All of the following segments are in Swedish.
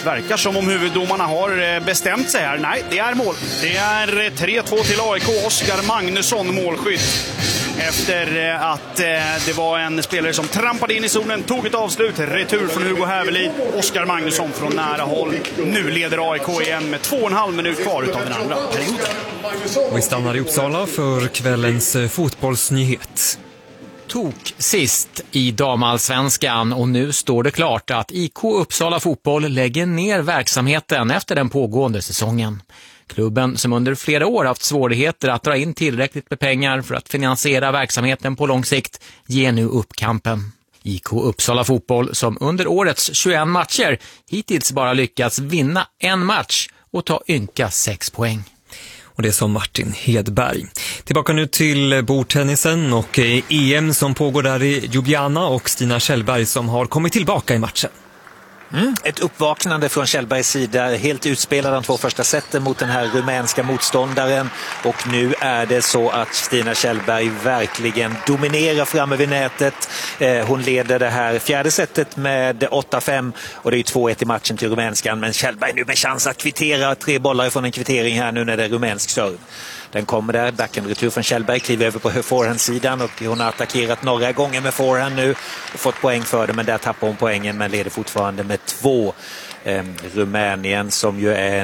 Verkar som om huvuddomarna har bestämt sig här. Nej, det är mål. Det är 3-2 till AIK. Oskar Magnusson målskytt. Efter att det var en spelare som trampade in i zonen, tog ett avslut, retur från Hugo Hävelid. Oskar Magnusson från nära håll. Nu leder AIK igen med 2,5 minut kvar utav den andra perioden. Och vi stannar i Uppsala för kvällens fotbollsnyhet. Tok sist i damallsvenskan och nu står det klart att IK Uppsala Fotboll lägger ner verksamheten efter den pågående säsongen. Klubben som under flera år haft svårigheter att dra in tillräckligt med pengar för att finansiera verksamheten på lång sikt ger nu upp kampen. IK Uppsala Fotboll som under årets 21 matcher hittills bara lyckats vinna en match och ta ynka 6 poäng. Och det är som Martin Hedberg. Tillbaka nu till bordtennisen och EM som pågår där i Ljubljana och Stina Kjellberg som har kommit tillbaka i matchen. Ett uppvaknande från Kjellbergs sida, helt utspelad de 2 första seten mot den här rumänska motståndaren, och nu är det så att Stina Kjellberg verkligen dominerar framme vid nätet. Hon leder det här 4:e setet med 8-5 och det är 2-1 i matchen till rumänskan, men Kjellberg nu med chans att kvittera, 3 bollar från en kvittering här nu när det är rumänsk serv. Den kommer där, backhandretur från Kjellberg, kliver över på forehandsidan och hon har attackerat några gånger med forehand nu och fått poäng för det, men där tappar hon poängen men leder fortfarande med 2. Rumänien som ju är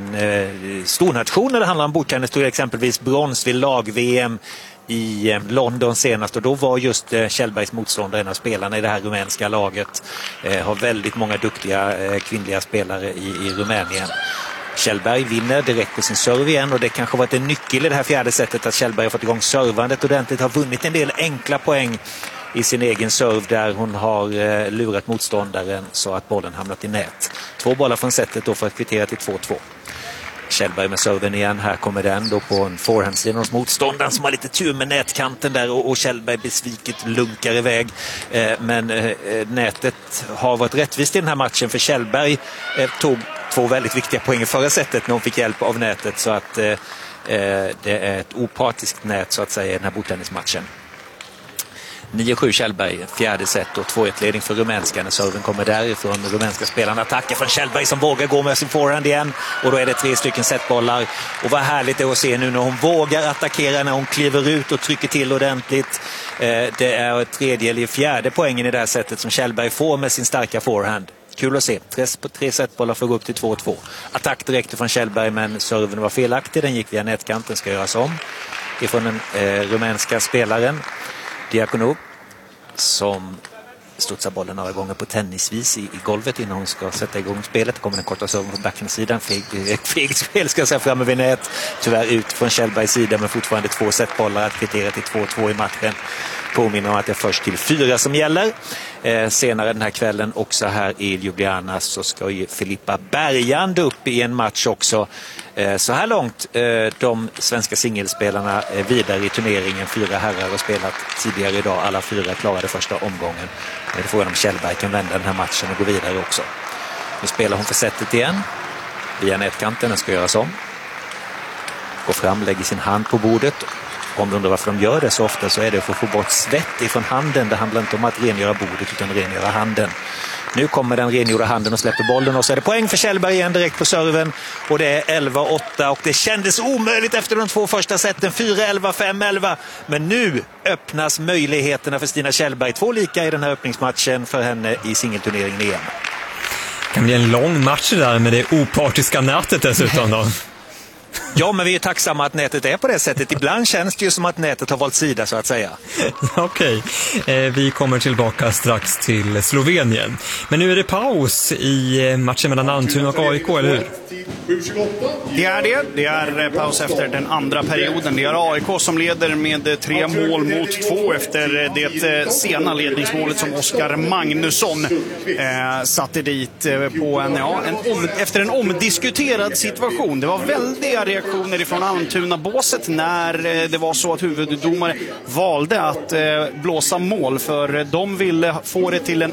en stor nation när det handlar om bordtennis, tog exempelvis brons vid lag-VM i London senast och då var just Kjellbergs motståndare en av spelarna i det här rumänska laget. Har väldigt många duktiga kvinnliga spelare i Rumänien. Kjellberg vinner direkt på sin serve igen och det kanske varit en nyckel i det här 4:e setet att Kjellberg har fått igång servandet ordentligt, har vunnit en del enkla poäng i sin egen serve där hon har lurat motståndaren så att bollen hamnat i nät. 2 bollar från setet då för att kvittera till 2-2. Kjellberg med serven igen, här kommer den då på en forehandsidan hos motståndaren som har lite tur med nätkanten där och Kjellberg besviket lunkar iväg. Men nätet har varit rättvist i den här matchen för Kjellberg tog 2 väldigt viktiga poäng i förra setet när hon fick hjälp av nätet, så att det är ett opartiskt nät så att säga i den här bordtennismatchen. 9-7 Kjellberg, 4:e set och 2-1-ledning för rumänskan. Serven kommer därifrån, rumänska spelarna attacker från Kjellberg som vågar gå med sin forehand igen och då är det 3 stycken setbollar. Och vad härligt det är att se nu när hon vågar attackera, när hon kliver ut och trycker till ordentligt. Det är 3:e eller 4:e poängen i det här sättet som Kjellberg får med sin starka forehand. Kul att se. 3 setbollar för att gå upp till 2-2. Attack direkt från Kjellberg, men serven var felaktig. Den gick via nätkanten, ska göras om. Ifrån den rumänska spelaren Diakonov som studsar bollen några gånger på tennisvis i golvet innan hon ska sätta igång spelet. Kommer den korta serven på backhandsidan. Fegt spel ska jag säga framme vid nät. Tyvärr ut från Kjellbergs sida, men fortfarande 2 setbollar att kvittera till 2-2 i matchen. Påminner om att det är först till 4 som gäller. Senare den här kvällen också här i Ljubljana så ska ju Filippa Bergand upp i en match också. Så här långt de svenska singelspelarna vidare i turneringen. 4 herrar har spelat tidigare idag. Alla 4 klarade första omgången. Det är frågan om Kjellberg kan vända den här matchen och gå vidare också. Nu spelar hon för setet igen. Via nätkanten, den ska göras om. Går fram, lägger sin hand på bordet. Om du undrar varför de gör det så ofta så är det för att få bort svett ifrån handen. Det handlar inte om att rengöra bordet utan rengöra handen. Nu kommer den rengjorda handen och släpper bollen och så är det poäng för Kjellberg igen direkt på serven. Och det är 11-8 och det kändes omöjligt efter de 2 första seten. 4-11, 5-11. Men nu öppnas möjligheterna för Stina Kjellberg. 2 lika i den här öppningsmatchen för henne i singelturneringen EM. Det kan bli en lång match där med det opartiska nätet dessutom då. Ja, men vi är tacksamma att nätet är på det sättet. Ibland känns det ju som att nätet har valt sida så att säga. Okej, vi kommer tillbaka strax till Slovenien. Men nu är det paus i matchen mellan Almtuna och AIK, eller hur? Det är det. Det är paus efter den andra perioden. Det är AIK som leder med 3 mål mot 2 efter det sena ledningsmålet som Oskar Magnusson satte dit på efter en omdiskuterad situation. Det var väldiga reaktioner ifrån Almtuna-båset när det var så att huvuddomare valde att blåsa mål, för de ville få det till en